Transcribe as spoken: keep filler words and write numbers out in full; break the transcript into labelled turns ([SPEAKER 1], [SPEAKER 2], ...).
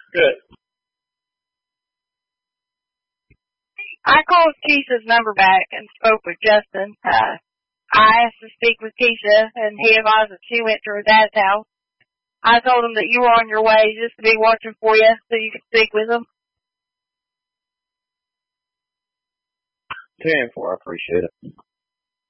[SPEAKER 1] Good.
[SPEAKER 2] I called Keisha's number back and spoke with Justin. Uh, I asked to speak with Keisha, and he advised that she went to her dad's house. I told him that you were on your way just to be watching for you so you could speak with him.
[SPEAKER 1] ten four, I appreciate it.